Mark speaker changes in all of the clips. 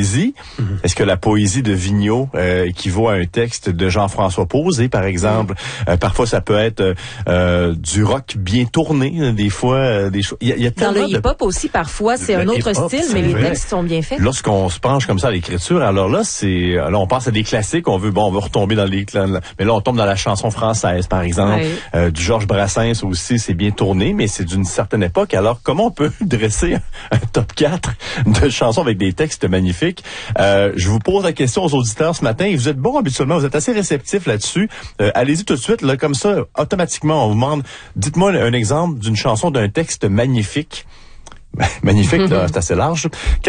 Speaker 1: poésie. Est-ce que la poésie de Vigneault équivaut à un texte de Jean-François Posé, par exemple? Parfois, ça peut être du rock bien tourné, des fois. Il y a
Speaker 2: dans le hip-hop aussi, parfois, c'est un autre style, mais les textes sont bien faits.
Speaker 1: Lorsqu'on se penche comme ça à l'écriture, alors là, on passe à des classiques, on veut retomber dans les clans. Mais là, on tombe dans la chanson française, par exemple. Du Georges Brassens aussi, c'est bien tourné, mais c'est d'une certaine époque. Alors, comment on peut dresser un top 4 de chansons avec des textes magnifiques? Je vous pose la question aux auditeurs ce matin, et vous êtes bons habituellement, vous êtes assez réceptifs là-dessus. Allez-y tout de suite, là, comme ça, automatiquement, on vous demande, dites-moi un exemple d'une chanson d'un texte magnifique. Magnifique, là, c'est assez large.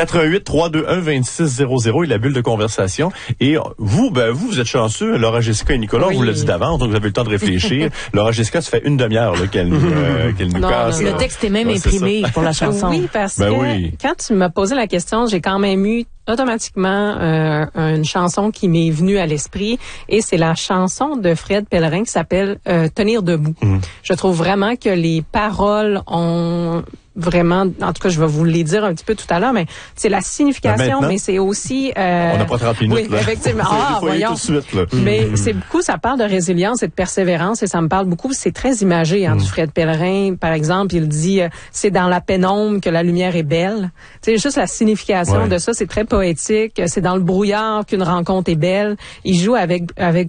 Speaker 1: 88-321-2600 est la bulle de conversation. Et vous êtes chanceux. Laura Jessica et Nicolas, vous l'a dit d'avance, donc vous avez le temps de réfléchir. Laura Jessica, ça fait une demi-heure qu'elle nous casse.
Speaker 2: Le texte est même imprimé pour la chanson.
Speaker 3: Oui, parce que quand tu m'as posé la question, j'ai quand même eu automatiquement une chanson qui m'est venue à l'esprit, et c'est la chanson de Fred Pellerin qui s'appelle Tenir debout. Je trouve vraiment que les paroles ont vraiment, en tout cas, je vais vous les dire un petit peu tout à l'heure, mais c'est la signification, mais c'est aussi...
Speaker 1: on n'a pas 30 minutes,
Speaker 3: oui, effectivement. Voyons.
Speaker 1: Tout de suite, là.
Speaker 3: Mais c'est beaucoup, ça parle de résilience et de persévérance, et ça me parle beaucoup, c'est très imagé, du Fred Pellerin, par exemple, il dit, c'est dans la pénombre que la lumière est belle. Tu sais, juste la signification de ça, c'est très poétique, c'est dans le brouillard qu'une rencontre est belle. Il joue avec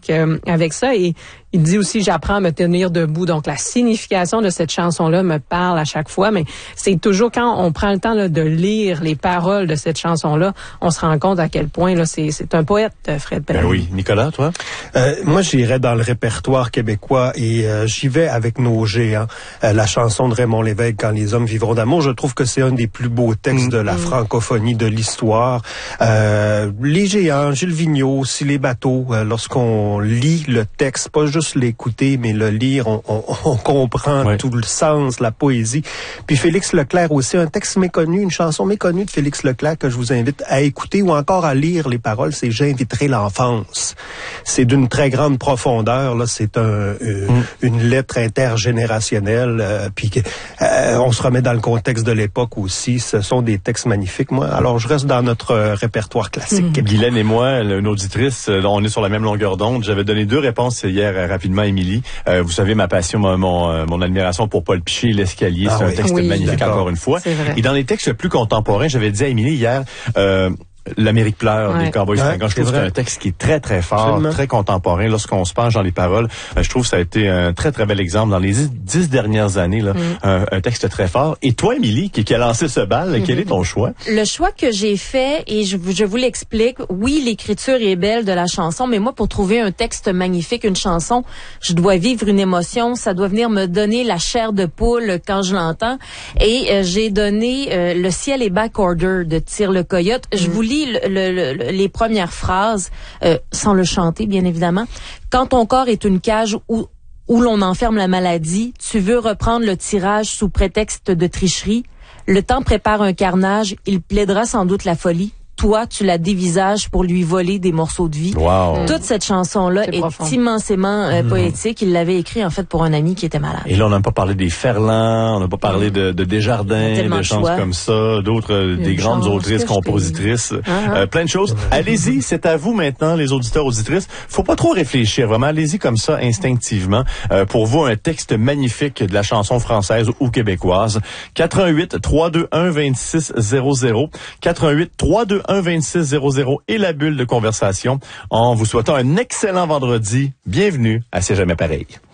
Speaker 3: ça, et il dit aussi, j'apprends à me tenir debout. Donc, la signification de cette chanson-là me parle à chaque fois, mais c'est toujours quand on prend le temps là, de lire les paroles de cette chanson-là, on se rend compte à quel point là, c'est un poète, Fred Pellerin.
Speaker 1: Ben oui. Nicolas, toi?
Speaker 4: Moi, j'irais dans le répertoire québécois, et j'y vais avec nos géants. La chanson de Raymond Lévesque, Quand les hommes vivront d'amour, je trouve que c'est un des plus beaux textes de la francophonie, de l'histoire. Les géants, Gilles Vigneault, aussi les bateaux, lorsqu'on lit le texte, pas juste l'écouter, mais le lire, on comprend tout le sens, la poésie. Puis Félix Leclerc aussi, un texte méconnu, une chanson méconnue de Félix Leclerc que je vous invite à écouter ou encore à lire les paroles, c'est J'inviterai l'enfance. C'est d'une très grande profondeur, là, c'est une lettre intergénérationnelle, puis on se remet dans le contexte de l'époque aussi, ce sont des textes magnifiques. Moi, alors je reste dans notre répertoire classique.
Speaker 1: Guylaine et moi, une auditrice, on est sur la même longueur d'onde. J'avais donné 2 réponses hier rapidement, Émilie. Vous savez ma passion, mon admiration pour Paul Piché, L'Escalier, c'est un texte magnifique encore une fois. Et dans les textes plus contemporains, j'avais dit à Émilie hier, L'Amérique pleure des Cowboys fringants. Je trouve que c'est un texte qui est très, très fort, très contemporain. Lorsqu'on se penche dans les paroles, je trouve que ça a été un très, très bel exemple dans les 10 dernières années. Là, un texte très fort. Et toi, Émilie, qui a lancé ce bal, quel est ton choix?
Speaker 2: Le choix que j'ai fait, et je vous l'explique, oui, l'écriture est belle de la chanson, mais moi, pour trouver un texte magnifique, une chanson, je dois vivre une émotion, ça doit venir me donner la chair de poule quand je l'entends. Et j'ai donné Le ciel est backorder de Tire le Coyote. Je vous lis les premières phrases, sans le chanter, bien évidemment. Quand ton corps est une cage où l'on enferme la maladie, tu veux reprendre le tirage sous prétexte de tricherie. Le temps prépare un carnage, il plaidera sans doute la folie. Toi, tu la dévisages pour lui voler des morceaux de vie.
Speaker 1: Wow.
Speaker 2: Toute cette chanson-là est immensément poétique. Il l'avait écrit, en fait, pour un ami qui était malade.
Speaker 1: Et là, on n'a pas parlé des Ferland, on n'a pas parlé de Desjardins, de choses comme ça, d'autres, des grandes autrices, compositrices, plein de choses. Allez-y, c'est à vous maintenant, les auditeurs, auditrices. Faut pas trop réfléchir, vraiment. Allez-y comme ça, instinctivement. Pour vous, un texte magnifique de la chanson française ou québécoise. 88-321-2600. 88-321-2600 et la bulle de conversation. En vous souhaitant un excellent vendredi. Bienvenue à C'est jamais pareil.